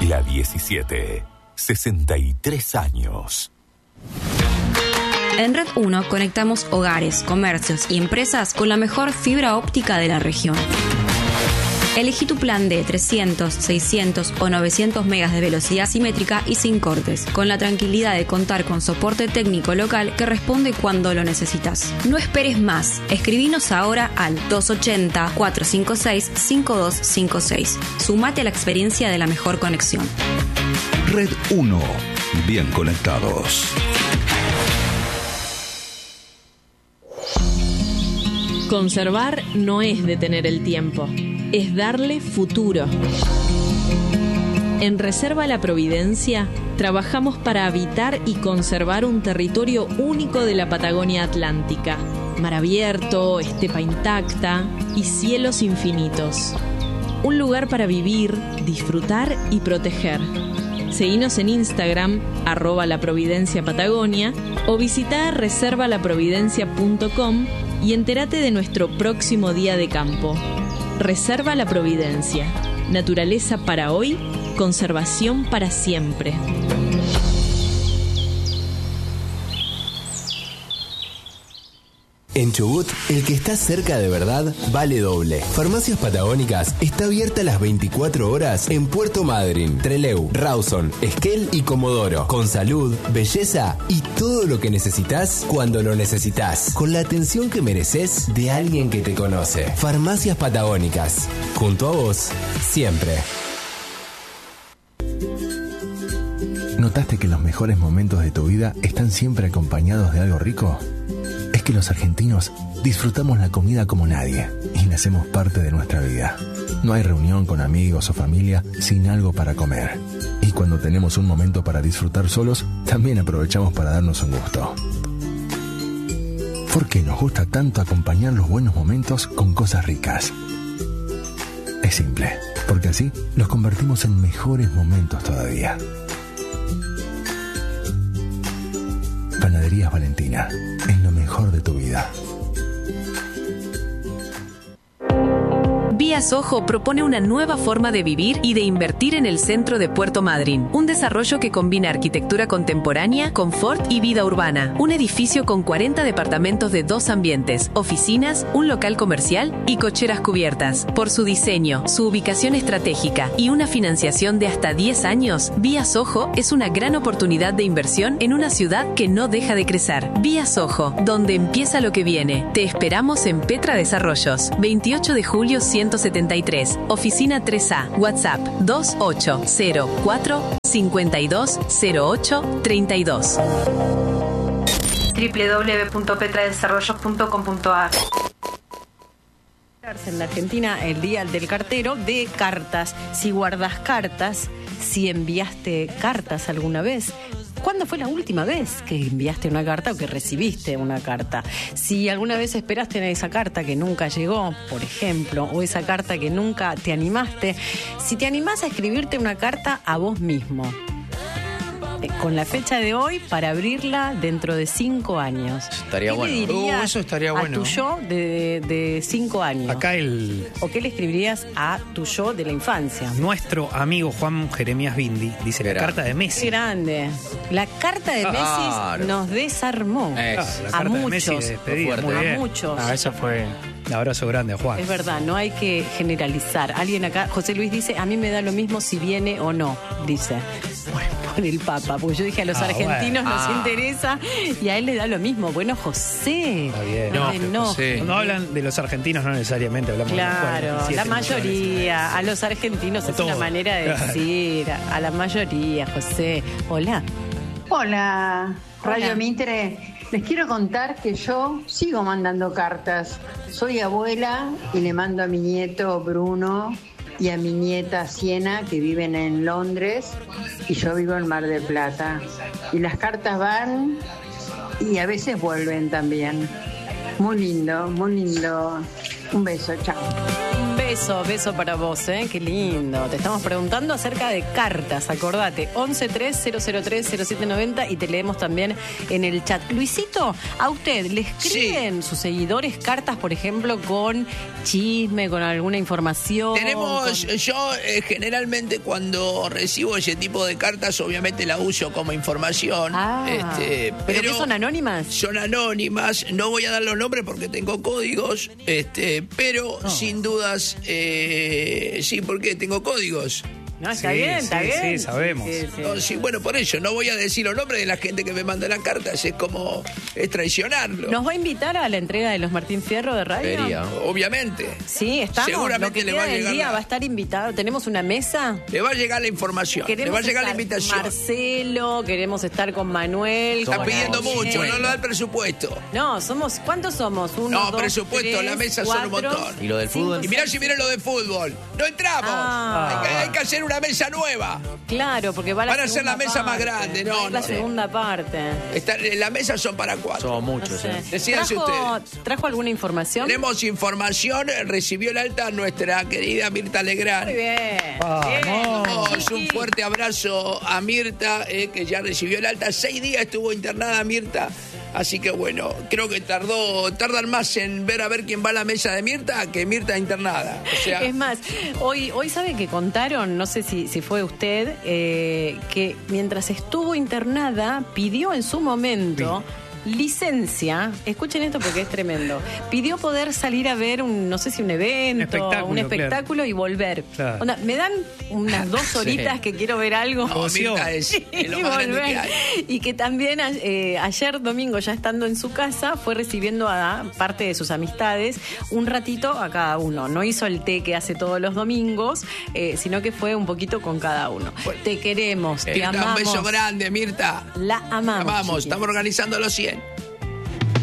La 17. 63 años. En Red 1 conectamos hogares, comercios y empresas con la mejor fibra óptica de la región. Elegí tu plan de 300, 600 o 900 megas de velocidad simétrica y sin cortes, con la tranquilidad de contar con soporte técnico local que responde cuando lo necesitas. No esperes más. Escribinos ahora al 280-456-5256. Sumate a la experiencia de la mejor conexión. Red 1. Bien conectados. Conservar no es detener el tiempo, es darle futuro. En Reserva La Providencia trabajamos para habitar y conservar un territorio único de la Patagonia Atlántica. Mar abierto, estepa intacta y cielos infinitos. Un lugar para vivir, disfrutar y proteger. Seguinos en Instagram, @laprovidenciapatagonia, o visita reservalaprovidencia.com y entérate de nuestro próximo día de campo. Reserva La Providencia. Naturaleza para hoy, conservación para siempre. En Chubut, el que está cerca de verdad vale doble. Farmacias Patagónicas está abierta las 24 horas en Puerto Madryn, Trelew, Rawson, Esquel y Comodoro. Con salud, belleza y todo lo que necesitas cuando lo necesitas. Con la atención que mereces de alguien que te conoce. Farmacias Patagónicas. Junto a vos, siempre. ¿Notaste que los mejores momentos de tu vida están siempre acompañados de algo rico? Es que los argentinos disfrutamos la comida como nadie y la hacemos parte de nuestra vida. No hay reunión con amigos o familia sin algo para comer. Y cuando tenemos un momento para disfrutar solos, también aprovechamos para darnos un gusto. ¿Por qué nos gusta tanto acompañar los buenos momentos con cosas ricas? Es simple, porque así los convertimos en mejores momentos todavía. Panaderías Valentina, es lo mejor de tu vida. Vía Soho propone una nueva forma de vivir y de invertir en el centro de Puerto Madryn. Un desarrollo que combina arquitectura contemporánea, confort y vida urbana. Un edificio con 40 departamentos de 2 ambientes, oficinas, un local comercial y cocheras cubiertas. Por su diseño, su ubicación estratégica y una financiación de hasta 10 años, Vía Soho es una gran oportunidad de inversión en una ciudad que no deja de crecer. Vía Soho, donde empieza lo que viene. Te esperamos en Petra Desarrollos, 28 de julio 173, oficina 3A, WhatsApp 2804-520832. www.petradesarrollos.com.ar. En la Argentina, el día del cartero de cartas. Si guardas cartas, si enviaste cartas alguna vez. ¿Cuándo fue la última vez que enviaste una carta o que recibiste una carta? Si alguna vez esperaste en esa carta que nunca llegó, por ejemplo, o esa carta que nunca te animaste, si te animás a escribirte una carta a vos mismo, con la fecha de hoy para abrirla dentro de 5 años. Estaría ¿Qué bueno. le dirías Eso estaría bueno. a tu yo de 5 años? Acá ¿O qué le escribirías a tu yo de la infancia? Nuestro amigo Juan Jeremías Bindi dice la carta de Messi. Qué grande. La carta de Messi nos desarmó. La a carta de Messi muchos. de despedida. Muy A bien. muchos. Esa fue un abrazo grande a Juan. Es verdad, no hay que generalizar. Alguien acá, José Luis dice, a mí me da lo mismo si viene o no, dice. Por el Papa, porque yo dije a los argentinos nos interesa y a él le da lo mismo. Bueno, José. Está bien. Cuando hablan de los argentinos no necesariamente hablamos de los Claro, 47 la mayoría, a los argentinos es una manera de decir, a la mayoría, José. Hola. Hola, Radio Mitre. Les quiero contar que yo sigo mandando cartas. Soy abuela y le mando a mi nieto Bruno y a mi nieta Siena, que viven en Londres, y yo vivo en Mar del Plata. Y las cartas van y a veces vuelven también. Muy lindo, muy lindo. Un beso, chao. Un beso. Beso para vos, qué lindo. Te estamos preguntando acerca de cartas, acordate, 1130030790 y te leemos también en el chat. Luisito, ¿a usted le escriben sus seguidores cartas, por ejemplo, con chisme, con alguna información? Yo generalmente cuando recibo ese tipo de cartas, obviamente la uso como información. ¿Pero qué son anónimas? Son anónimas, no voy a dar los nombres porque tengo códigos, pero sin dudas, sí, porque tengo códigos. No, está bien. Sí, sabemos. No, sí, bueno, por eso, no voy a decir los nombres de la gente que me manda las cartas, es traicionarlo. ¿Nos va a invitar a la entrega de los Martín Fierro de radio? Obviamente. Sí, estamos. Seguramente lo que le queda va a del llegar día va a estar invitado. Tenemos una mesa. Le va a llegar la información, le va a llegar la invitación. Marcelo, queremos estar con Manuel. Está pidiendo mucho, no lo da el presupuesto. No, ¿cuántos somos? Uno, dos, presupuesto, 3, la mesa 4, son un montón. ¿Y lo del fútbol? Y mirá si viene lo de fútbol. No entramos. Hay que hacer una mesa nueva. Claro, porque van a hacer la mesa más grande, la segunda parte. La mesa son para 4. Son muchos, no sé. Decídense ustedes. ¿Trajo alguna información? Tenemos información, recibió el alta nuestra querida Mirta Legrand. Muy bien. Vamos, un fuerte abrazo a Mirta, que ya recibió el alta. 6 días estuvo internada Mirta. Así que bueno, creo que tardan más en ver quién va a la mesa de Mirta que Mirta internada. O sea, es más, hoy sabe que contaron, no sé si fue usted, que mientras estuvo internada pidió en su momento licencia, escuchen esto porque es tremendo, pidió poder salir a ver un evento, un espectáculo y volver. Claro. Onda, me dan unas 2 horitas que quiero ver algo. No, Mirta es lo más grande que hay. Y que también ayer domingo, ya estando en su casa, fue recibiendo a parte de sus amistades un ratito a cada uno. No hizo el té que hace todos los domingos, sino que fue un poquito con cada uno. Te queremos, te amamos. Un beso grande, Mirta. La amamos. Estamos organizando los 100.